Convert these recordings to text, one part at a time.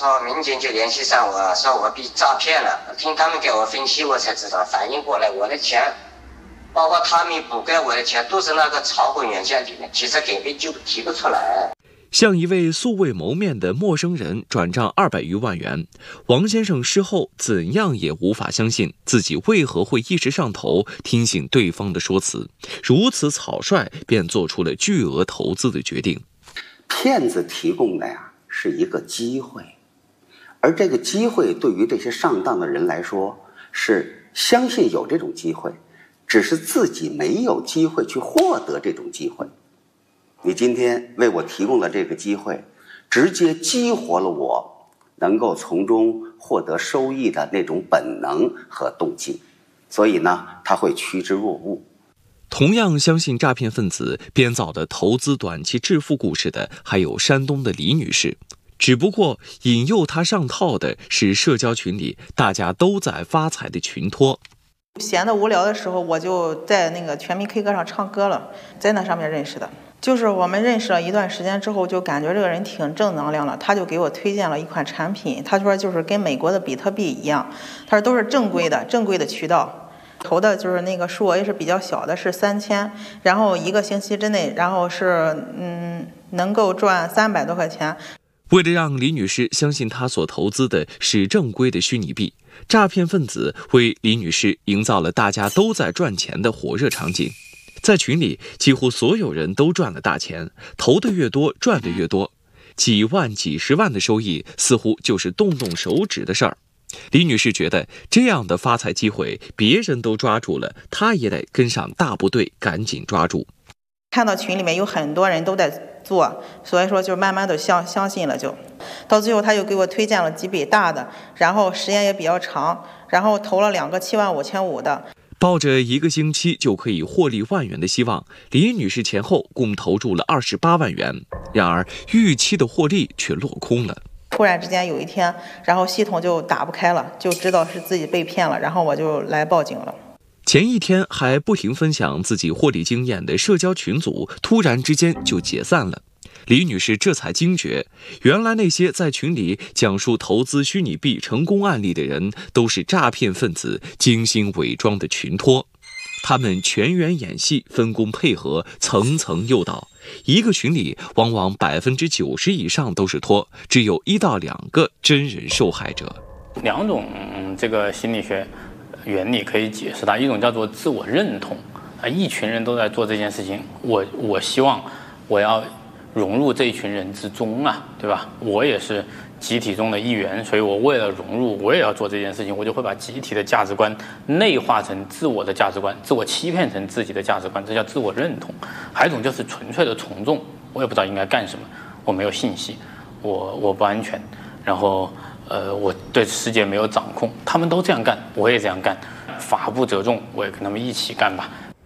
说民警就联系上我说我被诈骗了，听他们给我分析，我才知道反应过来我的钱，包括他们补给我的钱都是那个炒股软件里面，其实根本就提不出来。 向一位素未谋面的陌生人转账200余万元，王先生事后怎样也无法相信自己为何会一时上头，听信对方的说辞，如此草率便做出了巨额投资的决定。 骗子提供的呀是一个机会，而这个机会对于这些上当的人来说是相信有这种机会，只是自己没有机会去获得这种机会。你今天为我提供了这个机会，直接激活了我能够从中获得收益的那种本能和动机，所以呢，他会趋之若鹜。 同样相信诈骗分子编造的投资短期致富故事的，还有山东的李女士。只不过引诱她上套的是社交群里大家都在发财的群托。 闲得无聊的时候，我就在那个全民 K 歌上唱歌了，在那上面认识的。就是我们认识了一段时间之后，就感觉这个人挺正能量了，他就给我推荐了一款产品，他说就是跟美国的比特币一样，他说都是正规的渠道，投的就是那个数额也是比较小的，是3000，然后1个星期之内，然后是能够赚300多块钱。 为了让李女士相信她所投资的是正规的虚拟币，诈骗分子为李女士营造了大家都在赚钱的火热场景。在群里，几乎所有人都赚了大钱，投的越多，赚的越多，几万、几十万的收益似乎就是动动手指的事儿。李女士觉得这样的发财机会，别人都抓住了，她也得跟上大部队，赶紧抓住。 看到群里面有很多人都在做，所以说就慢慢的相信了，就到最后他就给我推荐了几笔大的，然后时间也比较长，然后投了2个75500的。 抱着1个星期就可以获利万元的希望，李女士前后共投注了28万元，然而预期的获利却落空了。 突然之间有一天，然后系统就打不开了，就知道是自己被骗了，然后我就来报警了。 前一天还不停分享自己获利经验的社交群组，突然之间就解散了。李女士这才惊觉，原来那些在群里讲述投资虚拟币成功案例的人，都是诈骗分子精心伪装的群托。他们全员演戏，分工配合，层层诱导。一个群里往往90%以上都是托，只有1到2个真人受害者。 2种这个心理学原理可以解释它，一种叫做自我认同啊，一群人都在做这件事情，我希望我要融入这一群人之中啊，对吧？我也是集体中的一员，所以我为了融入，我也要做这件事情，我就会把集体的价值观内化成自我的价值观，自我欺骗成自己的价值观，这叫自我认同。还有一种就是纯粹的从众，我也不知道应该干什么，我没有信息，我不安全，然后我对世界没有掌控，他们都这样干，我也这样干，法不责众，我也跟他们一起干吧。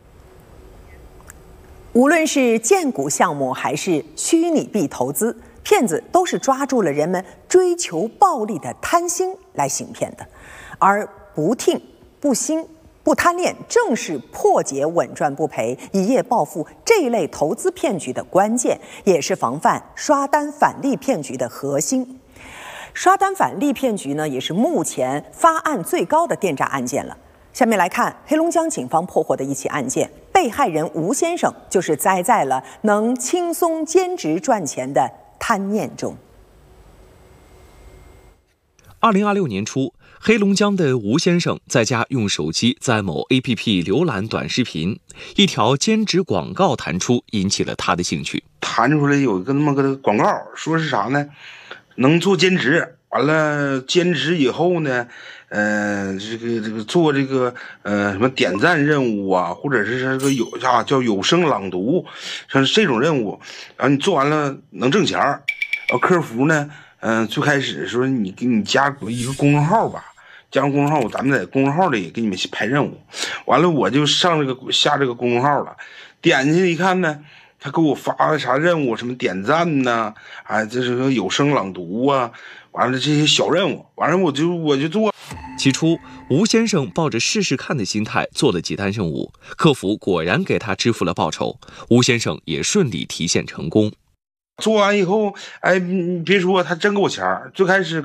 无论是荐股项目还是虚拟币投资，骗子都是抓住了人们追求暴利的贪心来行骗的，而不听、不兴、不贪恋，正是破解稳赚不赔、一夜暴富这一类投资骗局的关键，也是防范刷单返利骗局的核心。刷单返利骗局呢，也是目前发案最高的电诈案件了。下面来看黑龙江警方破获的一起案件，被害人吴先生就是栽在了能轻松兼职赚钱的贪念中。 2026年初，黑龙江的吴先生在家用手机在某 APP 浏览短视频，一条兼职广告弹出，引起了他的兴趣。 弹出来有一个那么个广告，说是啥呢？能做兼职，完了兼职以后呢，这个做这个什么点赞任务啊，或者是这个叫有声朗读，像这种任务，然后你做完了能挣钱。然后客服呢，最开始说你给你加一个公众号吧，加上公众号，咱们在公众号里给你们排任务。完了我就下这个公众号了，点进去一看呢，他给我发的啥任务，什么点赞呐，这是个有声朗读啊，完了这些小任务，完了我就做。 起初，吴先生抱着试试看的心态做了几单任务，客服果然给他支付了报酬，吴先生也顺利提现成功。 做完以后，你别说，他真给我钱。最开始